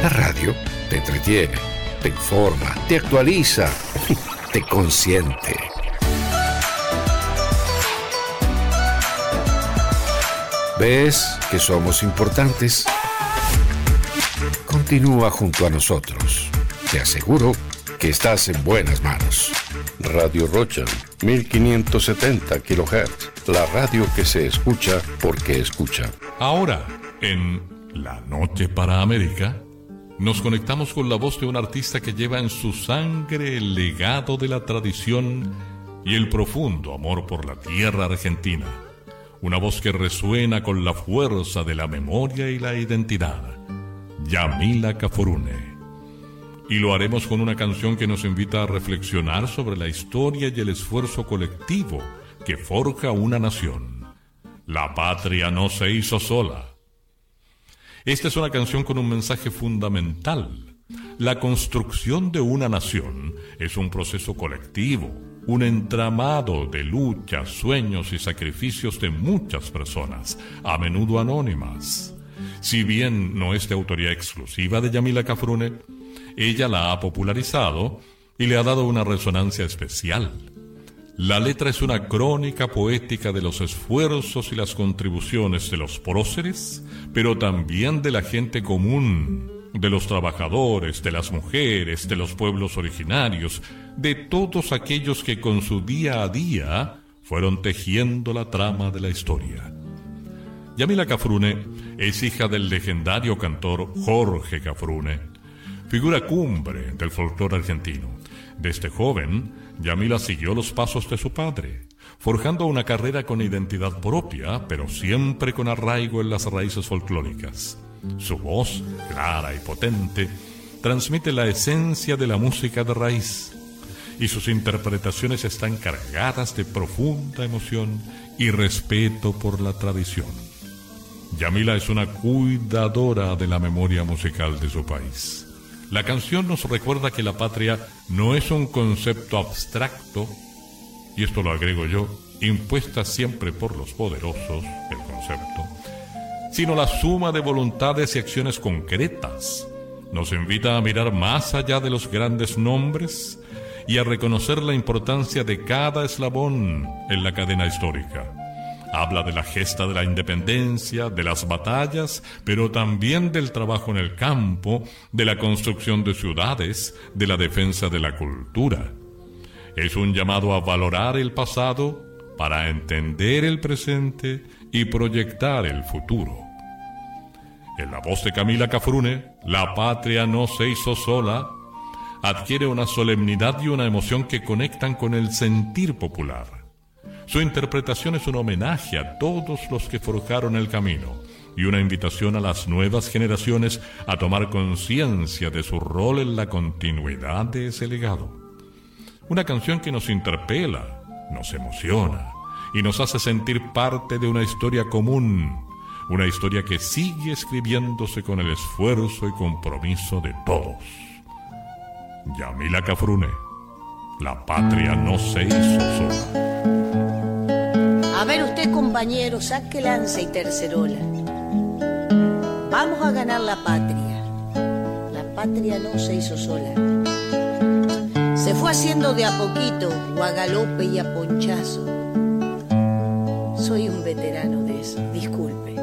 La radio te entretiene, te informa, te actualiza, te consiente. ¿Ves que somos importantes? Continúa junto a nosotros. Te aseguro que estás en buenas manos. Radio Rocha, 1570 kHz. La radio que se escucha porque escucha. Ahora, en La Noche para América, nos conectamos con la voz de un artista que lleva en su sangre el legado de la tradición y el profundo amor por la tierra argentina. Una voz que resuena con la fuerza de la memoria y la identidad. Yamila Cafrune. Y lo haremos con una canción que nos invita a reflexionar sobre la historia y el esfuerzo colectivo que forja una nación. La patria no se hizo sola. Esta es una canción con un mensaje fundamental. La construcción de una nación es un proceso colectivo, un entramado de luchas, sueños y sacrificios de muchas personas, a menudo anónimas. Si bien no es de autoría exclusiva de Yamila Cafrune, ella la ha popularizado y le ha dado una resonancia especial. La letra es una crónica poética de los esfuerzos y las contribuciones de los próceres, pero también de la gente común, de los trabajadores, de las mujeres, de los pueblos originarios, de todos aquellos que con su día a día fueron tejiendo la trama de la historia. Yamila Cafrune es hija del legendario cantor Jorge Cafrune, figura cumbre del folclore argentino. Desde joven, Yamila siguió los pasos de su padre, forjando una carrera con identidad propia, pero siempre con arraigo en las raíces folclóricas. Su voz, clara y potente, transmite la esencia de la música de raíz, y sus interpretaciones están cargadas de profunda emoción y respeto por la tradición. Yamila es una cuidadora de la memoria musical de su país. La canción nos recuerda que la patria no es un concepto abstracto, y esto lo agrego yo, impuesta siempre por los poderosos, el concepto, sino la suma de voluntades y acciones concretas. Nos invita a mirar más allá de los grandes nombres y a reconocer la importancia de cada eslabón en la cadena histórica. Habla de la gesta de la independencia, de las batallas, pero también del trabajo en el campo, de la construcción de ciudades, de la defensa de la cultura. Es un llamado a valorar el pasado para entender el presente y proyectar el futuro. En la voz de Yamila Cafrune, La patria no se hizo sola, adquiere una solemnidad y una emoción que conectan con el sentir popular. Su interpretación es un homenaje a todos los que forjaron el camino y una invitación a las nuevas generaciones a tomar conciencia de su rol en la continuidad de ese legado. Una canción que nos interpela, nos emociona y nos hace sentir parte de una historia común, una historia que sigue escribiéndose con el esfuerzo y compromiso de todos. Yamila Cafrune, La patria no se hizo sola. A ver usted, compañero, saque lanza y tercerola. Vamos a ganar la patria. La patria no se hizo sola. Se fue haciendo de a poquito, o a galope y a ponchazo. Soy un veterano de eso, disculpe.